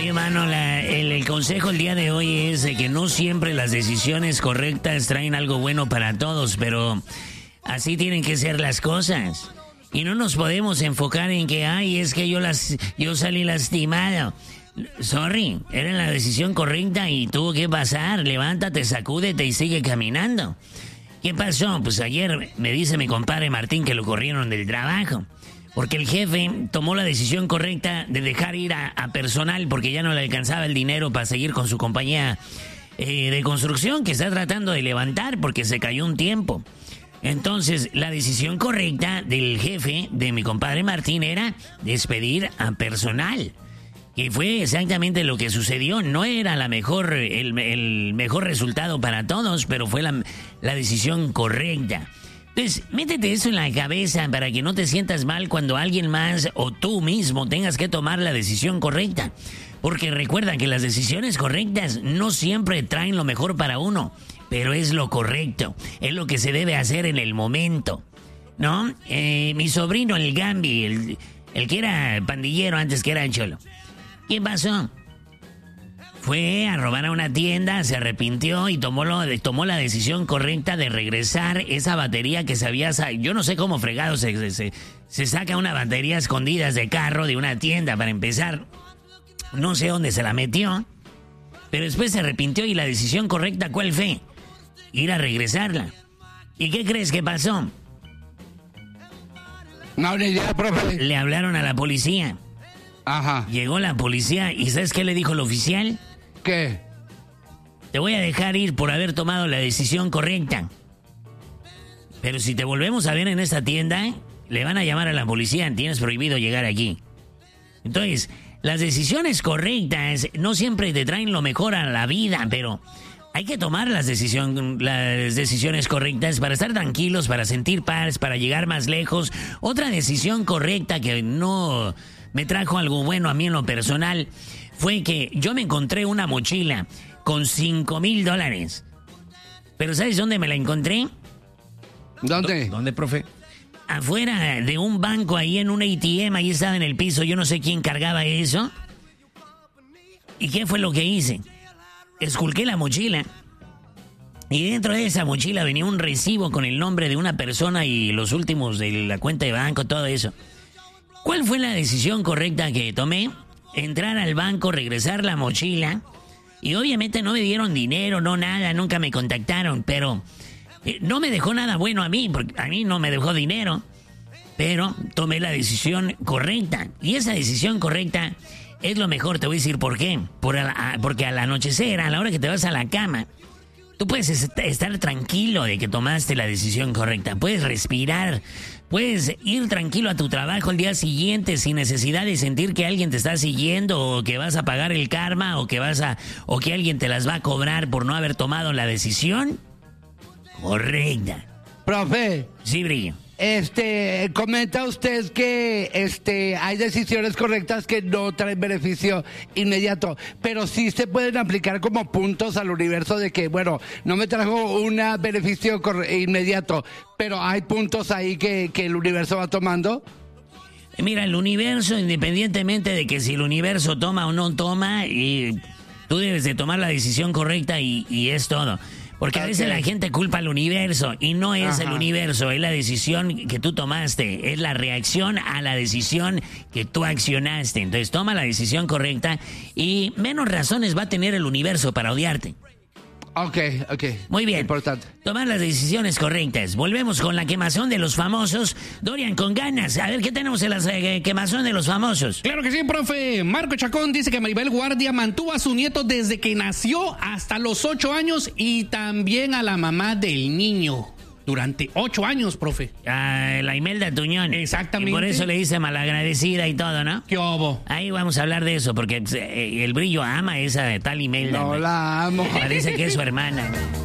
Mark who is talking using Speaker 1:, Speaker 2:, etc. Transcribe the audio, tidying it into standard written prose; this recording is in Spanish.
Speaker 1: Oye, mano, el consejo el día de hoy es de que no siempre las decisiones correctas traen algo bueno para todos, pero así tienen que ser las cosas. Y no nos podemos enfocar en que, ay, es que yo salí lastimado. Sorry, era la decisión correcta y tuvo que pasar. Levántate, sacúdete y sigue caminando. ¿Qué pasó? Pues ayer me dice mi compadre Martín que lo corrieron del trabajo. Porque el jefe tomó la decisión correcta de dejar ir a personal porque ya no le alcanzaba el dinero para seguir con su compañía de construcción que está tratando de levantar porque se cayó un tiempo. Entonces, la decisión correcta del jefe de mi compadre Martín era despedir a personal. Y fue exactamente lo que sucedió. No era el mejor resultado para todos, pero fue la decisión correcta. Entonces, métete eso en la cabeza para que no te sientas mal cuando alguien más o tú mismo tengas que tomar la decisión correcta. Porque recuerda que las decisiones correctas no siempre traen lo mejor para uno, pero es lo correcto, es lo que se debe hacer en el momento, ¿no? Mi sobrino, el Gambi, el que era pandillero antes que era cholo. ¿Qué pasó? Fue a robar a una tienda, se arrepintió y tomó la decisión correcta de regresar esa batería que se había... Yo no sé cómo fregado se saca una batería escondida de carro de una tienda para empezar. No sé dónde se la metió, pero después se arrepintió y la decisión correcta, ¿cuál fue? Ir a regresarla. ¿Y qué crees que pasó?
Speaker 2: No, ni idea, profe.
Speaker 1: Le hablaron a la policía.
Speaker 2: Ajá.
Speaker 1: Llegó la policía y ¿sabes qué le dijo el oficial?
Speaker 2: ¿Qué?
Speaker 1: Te voy a dejar ir por haber tomado la decisión correcta. Pero si te volvemos a ver en esta tienda, le van a llamar a la policía, tienes prohibido llegar aquí. Entonces, las decisiones correctas no siempre te traen lo mejor a la vida, pero hay que tomar las decisiones correctas para estar tranquilos, para sentir paz, para llegar más lejos. Otra decisión correcta que no me trajo algo bueno a mí en lo personal fue que yo me encontré una mochila con $5,000. Pero ¿sabes dónde me la encontré?
Speaker 2: ¿Dónde?
Speaker 3: ¿Dónde, profe?
Speaker 1: Afuera de un banco, ahí en un ATM, ahí estaba en el piso, yo no sé quién cargaba eso. ¿Y qué fue lo que hice? Esculqué la mochila. Y dentro de esa mochila venía un recibo con el nombre de una persona y los últimos de la cuenta de banco, todo eso. ¿Cuál fue la decisión correcta que tomé? Entrar al banco, regresar la mochila. Y obviamente no me dieron dinero, no nada, nunca me contactaron, pero... no me dejó nada bueno a mí, porque a mí no me dejó dinero, pero tomé la decisión correcta. Y esa decisión correcta es lo mejor, te voy a decir por qué. Porque al anochecer, a la hora que te vas a la cama, tú puedes estar tranquilo de que tomaste la decisión correcta. Puedes respirar, puedes ir tranquilo a tu trabajo el día siguiente sin necesidad de sentir que alguien te está siguiendo o que vas a pagar el karma o que alguien te las va a cobrar por no haber tomado la decisión correcta.
Speaker 2: Profe.
Speaker 1: Sí, Brillo.
Speaker 2: Comenta usted que hay decisiones correctas que no traen beneficio inmediato, pero sí se pueden aplicar como puntos al universo de que, bueno, no me trajo un beneficio inmediato, pero hay puntos ahí que el universo va tomando.
Speaker 1: Mira, el universo, independientemente de que si el universo toma o no toma, y tú debes de tomar la decisión correcta y es todo. Porque a veces la gente culpa al universo y no es el universo, es la decisión que tú tomaste, es la reacción a la decisión que tú accionaste. Entonces toma la decisión correcta y menos razones va a tener el universo para odiarte.
Speaker 2: Ok.
Speaker 1: Muy bien.
Speaker 2: Importante.
Speaker 1: Tomar las decisiones correctas. Volvemos con la quemazón de los famosos. Dorian, con ganas. A ver, ¿qué tenemos en la quemazón de los famosos?
Speaker 3: Claro que sí, profe. Marco Chacón dice que Maribel Guardia mantuvo a su nieto desde que nació hasta los 8 años y también a la mamá del niño. Durante 8 años, profe.
Speaker 1: La Imelda Tuñón.
Speaker 3: Exactamente.
Speaker 1: Y por eso le dice malagradecida y todo, ¿no?
Speaker 3: ¿Qué obo?
Speaker 1: Ahí vamos a hablar de eso, porque el Brillo ama a esa tal Imelda.
Speaker 2: No la amo.
Speaker 1: Parece que es su hermana.